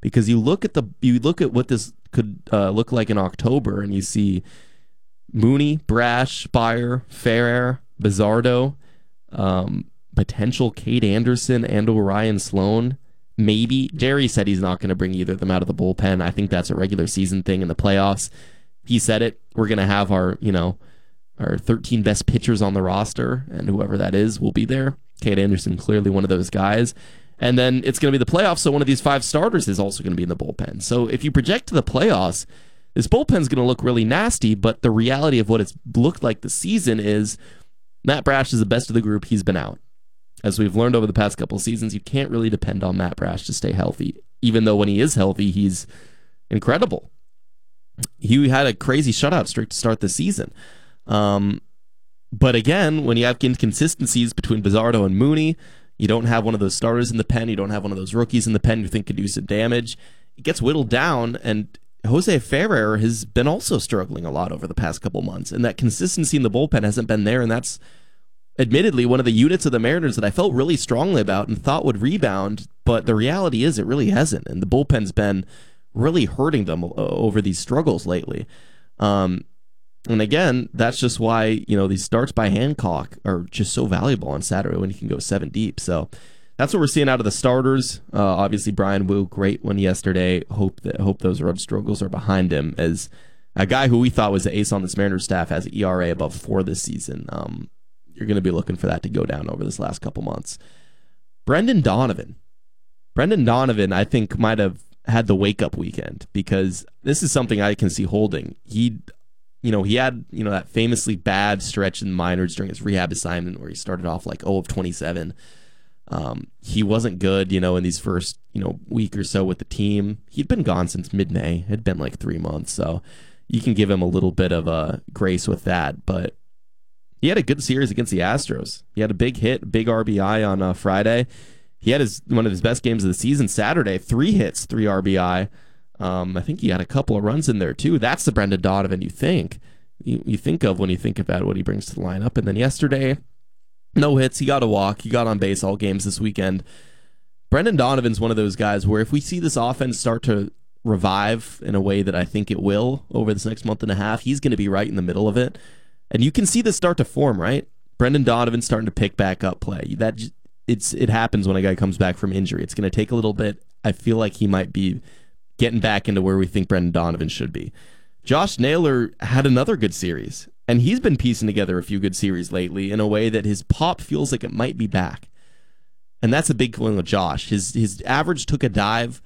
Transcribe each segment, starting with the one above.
because you look at what this could look like in October, and you see Mooney, Brash, Spire, Ferrer, Bizzardo, potential Cade Anderson and Ryan Sloan. Maybe. Jerry said he's not going to bring either of them out of the bullpen. I think that's a regular season thing in the playoffs. He said it. We're going to have our 13 best pitchers on the roster, and whoever that is will be there. Cade Anderson, clearly one of those guys. And then it's going to be the playoffs, so one of these 5 starters is also going to be in the bullpen. So if you project to the playoffs, this bullpen's going to look really nasty, but the reality of what it's looked like this season is Matt Brash is the best of the group. He's been out. As we've learned over the past couple of seasons, you can't really depend on Matt Brash to stay healthy, even though when he is healthy, he's incredible. He had a crazy shutout streak to start the season. But again, when you have inconsistencies between Bizzardo and Mooney, you don't have one of those starters in the pen, you don't have one of those rookies in the pen you think could do some damage. It gets whittled down, and Jose Ferrer has been also struggling a lot over the past couple months, and that consistency in the bullpen hasn't been there, and that's admittedly one of the units of the Mariners that I felt really strongly about and thought would rebound, but the reality is it really hasn't, and the bullpen's been really hurting them over these struggles lately. And again, that's just why, these starts by Hancock are just so valuable on Saturday when you can go 7 deep. So that's what we're seeing out of the starters. Obviously, Brian Wu, great one yesterday. Hope those road struggles are behind him, as a guy who we thought was the ace on this Mariners staff has an ERA above 4 this season. You're going to be looking for that to go down over this last couple months. Brendan Donovan, I think, might have had the wake-up weekend, because this is something I can see holding. He had that famously bad stretch in the minors during his rehab assignment where he started off like 0 of 27. He wasn't good, in these first, week or so with the team. He'd been gone since mid-May. It had been like 3 months, so you can give him a little bit of a grace with that. But he had a good series against the Astros. He had a big hit, big RBI on Friday. He had one of his best games of the season Saturday, 3 hits, 3 RBI. I think he had a couple of runs in there too. That's the Brendan Donovan you think of when you think about what he brings to the lineup. And then yesterday, no hits. He got a walk. He got on base all games this weekend. Brendan Donovan's one of those guys where if we see this offense start to revive in a way that I think it will over this next month and a half, he's going to be right in the middle of it. And you can see this start to form, right? Brendan Donovan starting to pick back up play. It happens when a guy comes back from injury. It's going to take a little bit. I feel like he might be getting back into where we think Brendan Donovan should be. Josh Naylor had another good series, and he's been piecing together a few good series lately in a way that his pop feels like it might be back. And that's a big thing with Josh. His average took a dive,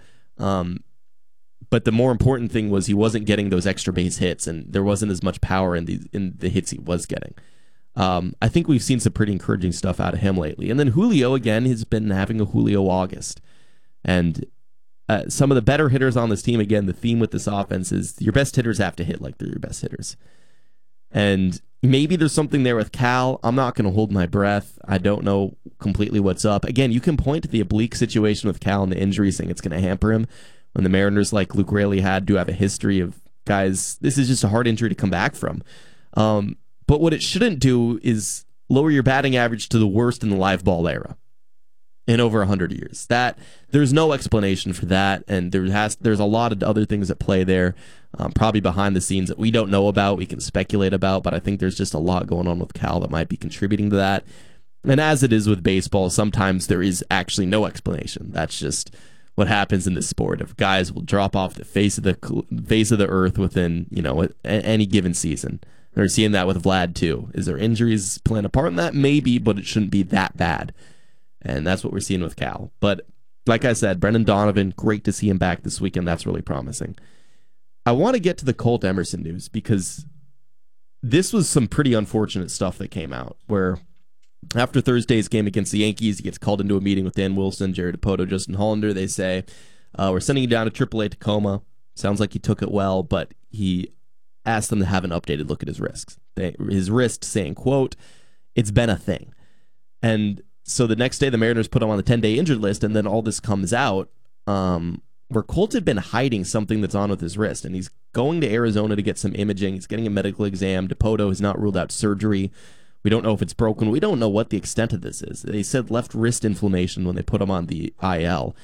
but the more important thing was he wasn't getting those extra base hits, and there wasn't as much power in the hits he was getting. I think we've seen some pretty encouraging stuff out of him lately. And then Julio, again, has been having a Julio August. And some of the better hitters on this team, again, the theme with this offense is your best hitters have to hit like they're your best hitters. And maybe there's something there with Cal. I'm not going to hold my breath. I don't know completely what's up. Again, you can point to the oblique situation with Cal and the injury, saying it's going to hamper him. When the Mariners, like Luke Raley had, do have a history of guys, this is just a hard injury to come back from. But what it shouldn't do is lower your batting average to the worst in the live ball era in over 100 years. There's no explanation for that, and there's a lot of other things at play there, probably behind the scenes that we don't know about, we can speculate about, but I think there's just a lot going on with Cal that might be contributing to that. And as it is with baseball, sometimes there is actually no explanation. That's just what happens in this sport. If guys will drop off the face of the earth within any given season. We're seeing that with Vlad too. Is there injuries playing a part in that? Maybe, but it shouldn't be that bad. And that's what we're seeing with Cal. But like I said, Brendan Donovan, great to see him back this weekend. That's really promising. I want to get to the Colt Emerson news because this was some pretty unfortunate stuff that came out where after Thursday's game against the Yankees, he gets called into a meeting with Dan Wilson, Jerry Dipoto, Justin Hollander. They say, we're sending you down to AAA Tacoma. Sounds like he took it well, but he asked them to have an updated look at his wrist. His wrist saying, quote, "It's been a thing." And so the next day, the Mariners put him on the 10-day injured list, and then all this comes out where Colt had been hiding something that's on with his wrist, and he's going to Arizona to get some imaging. He's getting a medical exam. Dipoto has not ruled out surgery. We don't know if it's broken. We don't know what the extent of this is. They said left wrist inflammation when they put him on the IL.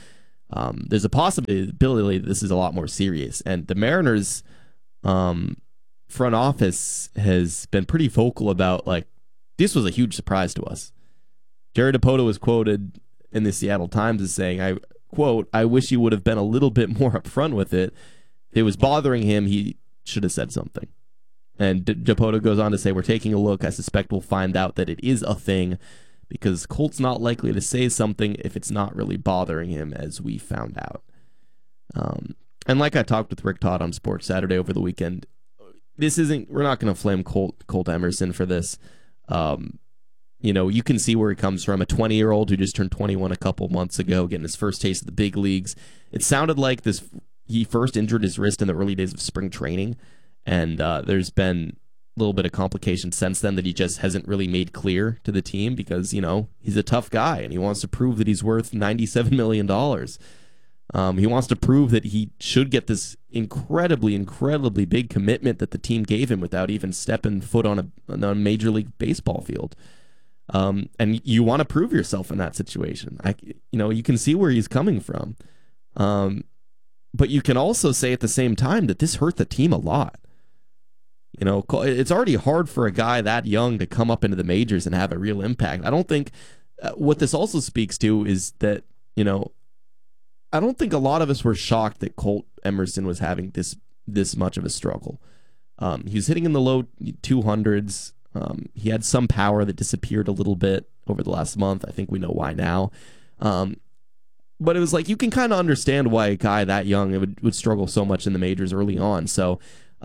there's a possibility that this is a lot more serious. And the Mariners front office has been pretty vocal about, like, this was a huge surprise to us. Jerry Dipoto was quoted in the Seattle Times as saying, I quote, "I wish he would have been a little bit more upfront with it. If it was bothering him, he should have said something." And Dipoto goes on to say, "We're taking a look. I suspect we'll find out that it is a thing, because Colt's not likely to say something if it's not really bothering him, as we found out." And like I talked with Rick Todd on Sports Saturday over the weekend, we're not going to flame Colt Emerson for this. You can see where he comes from, a 20-year-old who just turned 21 a couple months ago, getting his first taste of the big leagues. It sounded like he first injured his wrist in the early days of spring training, and there's been a little bit of complication since then that he just hasn't really made clear to the team, because, he's a tough guy and he wants to prove that he's worth $97 million. He wants to prove that he should get this incredibly, incredibly big commitment that the team gave him without even stepping foot on a Major League Baseball field. And you want to prove yourself in that situation. You can see where he's coming from. But you can also say at the same time that this hurt the team a lot. It's already hard for a guy that young to come up into the majors and have a real impact. I don't think what this also speaks to is that, I don't think a lot of us were shocked that Colt Emerson was having this much of a struggle. He was hitting in the low 200s. He had some power that disappeared a little bit over the last month. I think we know why now. But it was like, you can kind of understand why a guy that young would struggle so much in the majors early on. So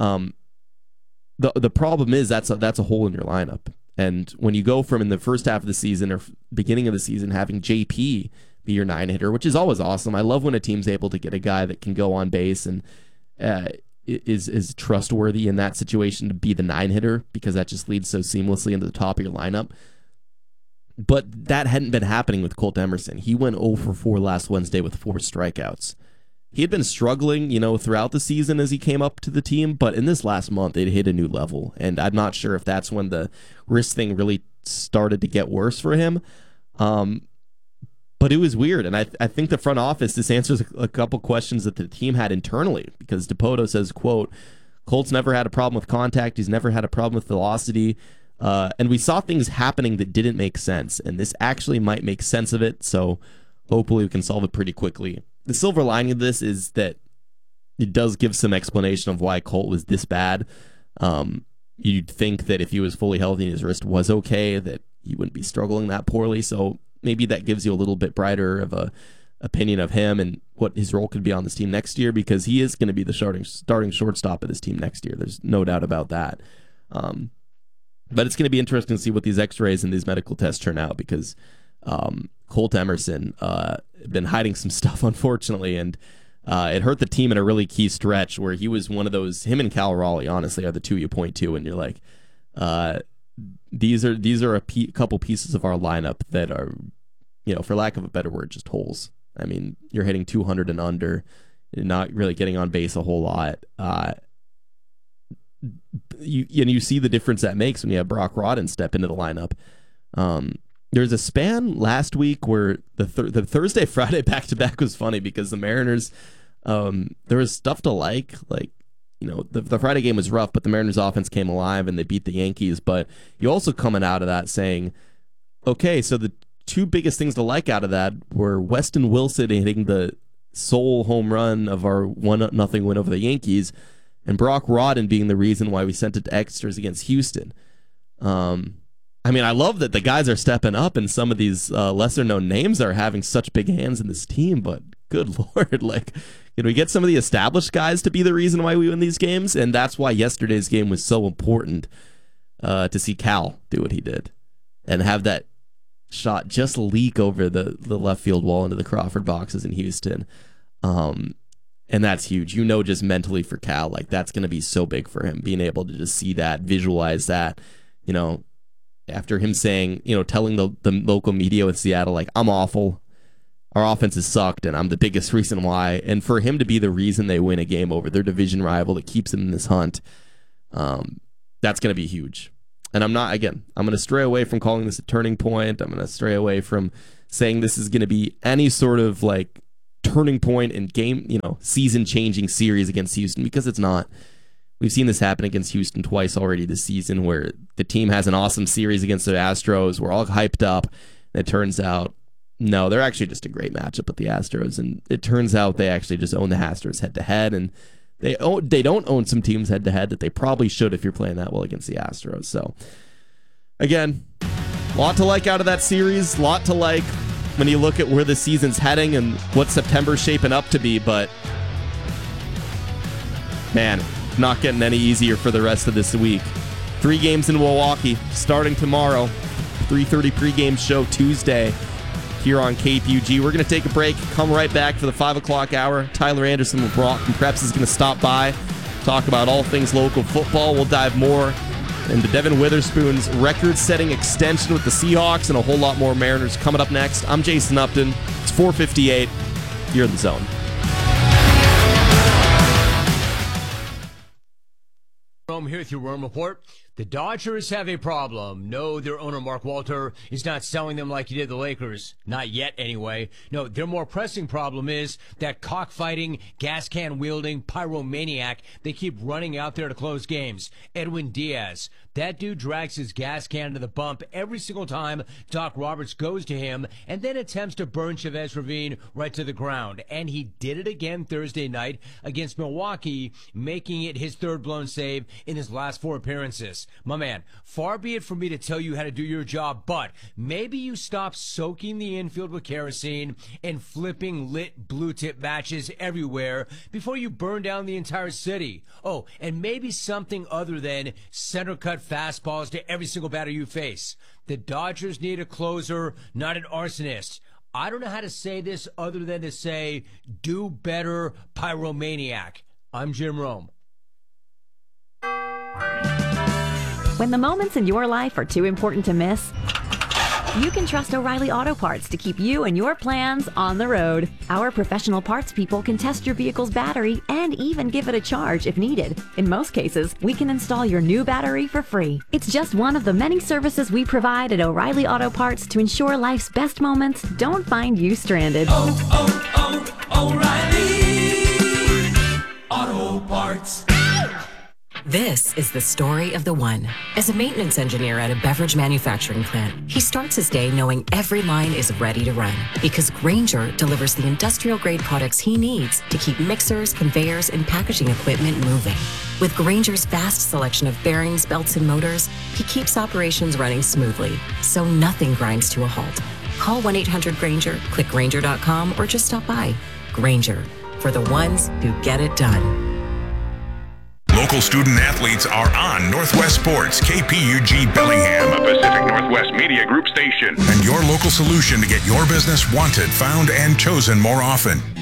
the problem is that's a hole in your lineup. And when you go from in the first half of the season or beginning of the season having JP be your 9-hitter, which is always awesome. I love when a team's able to get a guy that can go on base and is trustworthy in that situation to be the 9-hitter, because that just leads so seamlessly into the top of your lineup. But that hadn't been happening with Colt Emerson. He went 0 for 4 last Wednesday with 4 strikeouts. He had been struggling, throughout the season as he came up to the team, but in this last month, it hit a new level. And I'm not sure if that's when the wrist thing really started to get worse for him. But it was weird, and I think the front office, this answers a couple questions that the team had internally, because Dipoto says, quote, "Colt's never had a problem with contact. He's never had a problem with velocity. And we saw things happening that didn't make sense, and this actually might make sense of it, so hopefully we can solve it pretty quickly." The silver lining of this is that it does give some explanation of why Colt was this bad. You'd think that if he was fully healthy and his wrist was okay, that he wouldn't be struggling that poorly, so maybe that gives you a little bit brighter of a opinion of him and what his role could be on this team next year, because he is going to be the starting shortstop of this team next year. There's no doubt about that. But it's going to be interesting to see what these x-rays and these medical tests turn out, because Colt Emerson been hiding some stuff, unfortunately, and it hurt the team in a really key stretch where he was one of those. Him and Cal Raleigh, honestly, are the two you point to, and you're like, these are a couple pieces of our lineup that are, for lack of a better word, just holes. I mean, you're hitting 200 and under, you're not really getting on base a whole lot. You see the difference that makes when you have Brock Rodden step into the lineup. There's a span last week where the Thursday Friday back to back was funny, because the Mariners, there was stuff to like the Friday game was rough, but the Mariners offense came alive and they beat the Yankees. But you also coming out of that saying, okay, so the two biggest things to like out of that were Weston Wilson hitting the sole home run of our 1-0 win over the Yankees, and Brock Rodden being the reason why we sent it to extras against Houston. I love that the guys are stepping up, and some of these lesser-known names are having such big hands in this team, but good Lord, we get some of the established guys to be the reason why we win these games, and that's why yesterday's game was so important to see Cal do what he did and have that shot just leak over the left field wall into the Crawford boxes in Houston. And that's huge. Just mentally for Cal, that's going to be so big for him, being able to just see that, visualize that, after him saying, telling the local media in Seattle, I'm awful, our offense has sucked, and I'm the biggest reason why. And for him to be the reason they win a game over their division rival that keeps them in this hunt, that's going to be huge. And I'm going to stray away from calling this a turning point. I'm going to stray away from saying this is going to be any sort of turning point and game, season-changing series against Houston, because it's not. We've seen this happen against Houston twice already this season, where the team has an awesome series against the Astros. We're all hyped up, and it turns out, no, they're actually just a great matchup with the Astros, and it turns out they actually just own the Astros head-to-head, and they don't own some teams head-to-head that they probably should if you're playing that well against the Astros. So, again, a lot to like out of that series, a lot to like when you look at where the season's heading and what September's shaping up to be, but man, not getting any easier for the rest of this week. 3 games in Milwaukee starting tomorrow. 3:30 pregame show Tuesday here on KPUG. We're going to take a break, come right back for the 5 o'clock hour. Tyler Anderson with Brockton Preps is going to stop by, talk about all things local football. We'll dive more into Devin Witherspoon's record-setting extension with the Seahawks and a whole lot more Mariners coming up next. I'm Jason Upton. It's 4:58. You're in the zone. Here with your Rome Report. The Dodgers have a problem. No, their owner, Mark Walter, is not selling them like he did the Lakers. Not yet, anyway. No, their more pressing problem is that cockfighting, gas can wielding pyromaniac they keep running out there to close games. Edwin Diaz. That dude drags his gas can to the bump every single time Doc Roberts goes to him and then attempts to burn Chavez Ravine right to the ground. And he did it again Thursday night against Milwaukee, making it his 3rd blown save in his last 4 appearances. My man, far be it from me to tell you how to do your job, but maybe you stop soaking the infield with kerosene and flipping lit blue tip matches everywhere before you burn down the entire city. Oh, and maybe something other than center cut fastballs to every single batter you face. The Dodgers need a closer, not an arsonist. I don't know how to say this other than to say, do better, pyromaniac. I'm Jim Rome. When the moments in your life are too important to miss, you can trust O'Reilly Auto Parts to keep you and your plans on the road. Our professional parts people can test your vehicle's battery and even give it a charge if needed. In most cases, we can install your new battery for free. It's just one of the many services we provide at O'Reilly Auto Parts to ensure life's best moments don't find you stranded. O'Reilly Auto Parts. This is the story of the one. As a maintenance engineer at a beverage manufacturing plant, he starts his day knowing every line is ready to run because Grainger delivers the industrial-grade products he needs to keep mixers, conveyors, and packaging equipment moving. With Grainger's vast selection of bearings, belts, and motors, he keeps operations running smoothly, so nothing grinds to a halt. Call 1-800-GRAINGER, click Grainger.com, or just stop by. Grainger, for the ones who get it done. Local student athletes are on Northwest Sports, KPUG Bellingham, a Pacific Northwest Media Group station, and your local solution to get your business wanted, found, and chosen more often.